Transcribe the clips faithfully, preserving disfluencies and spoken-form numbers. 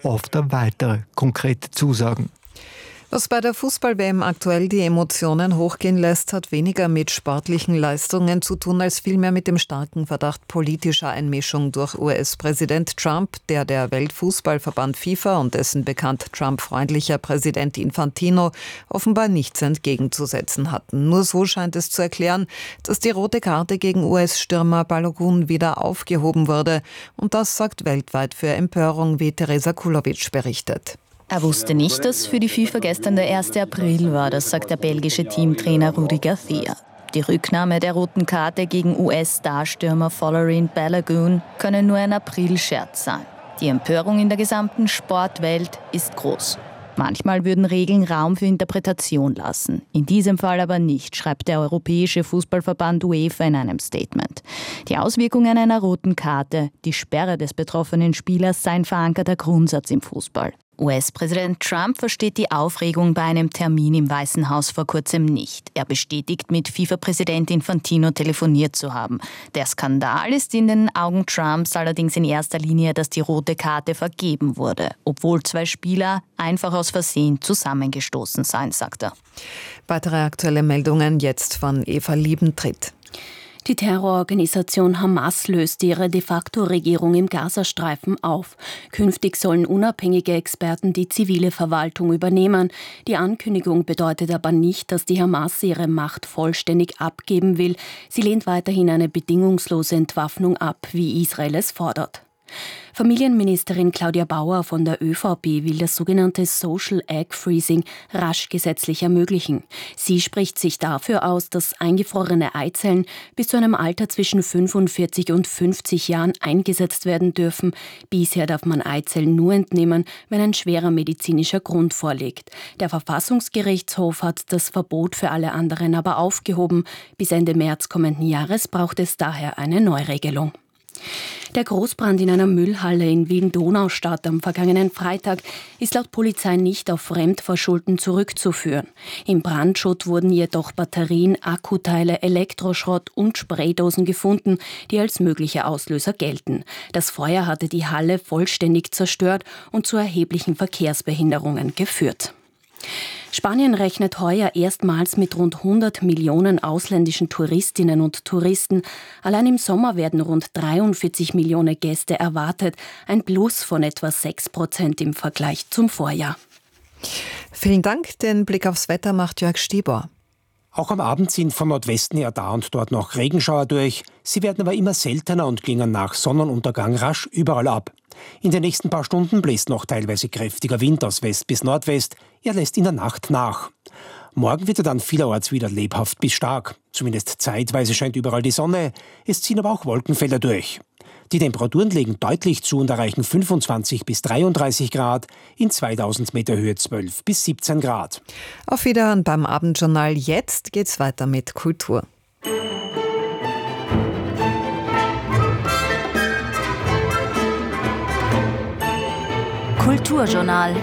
oft weitere konkrete Zusagen. Was bei der Fußball-W M aktuell die Emotionen hochgehen lässt, hat weniger mit sportlichen Leistungen zu tun, als vielmehr mit dem starken Verdacht politischer Einmischung durch U S-Präsident Trump, der der Weltfußballverband FIFA und dessen bekannt Trump-freundlicher Präsident Infantino offenbar nichts entgegenzusetzen hatten. Nur so scheint es zu erklären, dass die rote Karte gegen U S-Stürmer Balogun wieder aufgehoben wurde. Und das sorgt weltweit für Empörung, wie Teresa Kulovic berichtet. Er wusste nicht, dass für die FIFA gestern der erste April war, das sagt der belgische Teamtrainer Rudi Garcia. Die Rücknahme der roten Karte gegen U S-Starstürmer Folarin Balogun könne nur ein Aprilscherz sein. Die Empörung in der gesamten Sportwelt ist groß. Manchmal würden Regeln Raum für Interpretation lassen. In diesem Fall aber nicht, schreibt der Europäische Fußballverband UEFA in einem Statement. Die Auswirkungen einer roten Karte, die Sperre des betroffenen Spielers, sei ein verankerter Grundsatz im Fußball. U S-Präsident Trump versteht die Aufregung bei einem Termin im Weißen Haus vor kurzem nicht. Er bestätigt, mit FIFA-Präsident Infantino telefoniert zu haben. Der Skandal ist in den Augen Trumps allerdings in erster Linie, dass die rote Karte vergeben wurde, obwohl zwei Spieler einfach aus Versehen zusammengestoßen seien, sagt er. Weitere aktuelle Meldungen jetzt von Eva Liebentritt. Die Terrororganisation Hamas löst ihre de facto Regierung im Gazastreifen auf. Künftig sollen unabhängige Experten die zivile Verwaltung übernehmen. Die Ankündigung bedeutet aber nicht, dass die Hamas ihre Macht vollständig abgeben will. Sie lehnt weiterhin eine bedingungslose Entwaffnung ab, wie Israel es fordert. Familienministerin Claudia Bauer von der ÖVP will das sogenannte Social Egg Freezing rasch gesetzlich ermöglichen. Sie spricht sich dafür aus, dass eingefrorene Eizellen bis zu einem Alter zwischen fünfundvierzig und fünfzig Jahren eingesetzt werden dürfen. Bisher darf man Eizellen nur entnehmen, wenn ein schwerer medizinischer Grund vorliegt. Der Verfassungsgerichtshof hat das Verbot für alle anderen aber aufgehoben. Bis Ende März kommenden Jahres braucht es daher eine Neuregelung. Der Großbrand in einer Müllhalle in Wien-Donaustadt am vergangenen Freitag ist laut Polizei nicht auf Fremdverschulden zurückzuführen. Im Brandschutt wurden jedoch Batterien, Akkuteile, Elektroschrott und Spraydosen gefunden, die als mögliche Auslöser gelten. Das Feuer hatte die Halle vollständig zerstört und zu erheblichen Verkehrsbehinderungen geführt. Spanien rechnet heuer erstmals mit rund hundert Millionen ausländischen Touristinnen und Touristen. Allein im Sommer werden rund dreiundvierzig Millionen Gäste erwartet, ein Plus von etwa sechs Prozent im Vergleich zum Vorjahr. Vielen Dank. Den Blick aufs Wetter macht Jörg Stieber. Auch am Abend sind von Nordwesten her da und dort noch Regenschauer durch. Sie werden aber immer seltener und klingen nach Sonnenuntergang rasch überall ab. In den nächsten paar Stunden bläst noch teilweise kräftiger Wind aus West bis Nordwest. Er lässt in der Nacht nach. Morgen wird er dann vielerorts wieder lebhaft bis stark. Zumindest zeitweise scheint überall die Sonne. Es ziehen aber auch Wolkenfelder durch. Die Temperaturen legen deutlich zu und erreichen fünfundzwanzig bis dreiunddreißig Grad, in zweitausend Meter Höhe zwölf bis siebzehn Grad. Auf Wiederhören beim Abendjournal. Jetzt geht's weiter mit Kultur. Kulturjournal.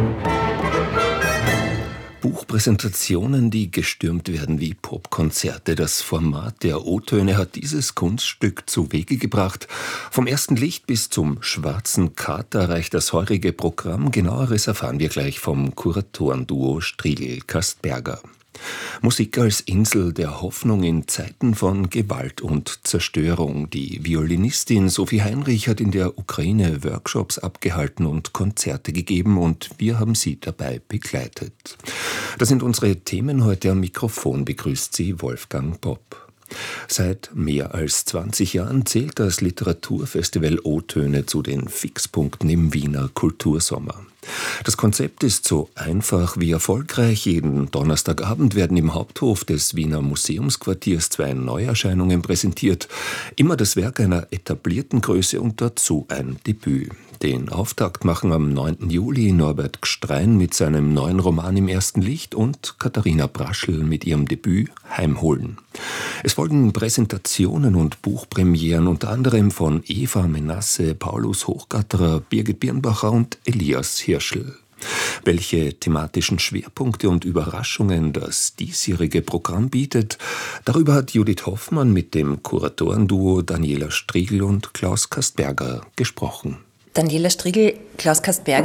Buchpräsentationen, die gestürmt werden wie Popkonzerte. Das Format der O-Töne hat dieses Kunststück zu Wege gebracht. Vom ersten Licht bis zum schwarzen Kater reicht das heurige Programm. Genaueres erfahren wir gleich vom Kuratorenduo Striegl-Kastberger. Musik als Insel der Hoffnung in Zeiten von Gewalt und Zerstörung. Die Violinistin Sophie Heinrich hat in der Ukraine Workshops abgehalten und Konzerte gegeben und wir haben sie dabei begleitet. Das sind unsere Themen heute. Am Mikrofon begrüßt sie Wolfgang Popp. Seit mehr als zwanzig Jahren zählt das Literaturfestival O-Töne zu den Fixpunkten im Wiener Kultursommer. Das Konzept ist so einfach wie erfolgreich. Jeden Donnerstagabend werden im Haupthof des Wiener Museumsquartiers zwei Neuerscheinungen präsentiert. Immer das Werk einer etablierten Größe und dazu ein Debüt. Den Auftakt machen am neunten Juli Norbert Gstrein mit seinem neuen Roman Im ersten Licht und Katharina Braschl mit ihrem Debüt Heimholen. Es folgen Präsentationen und Buchpremieren unter anderem von Eva Menasse, Paulus Hochgatterer, Birgit Birnbacher und Elias Hirschl. Welche thematischen Schwerpunkte und Überraschungen das diesjährige Programm bietet, darüber hat Judith Hoffmann mit dem Kuratorenduo Daniela Striegl und Klaus Kastberger gesprochen. Daniela Striegl, Klaus Kastberger,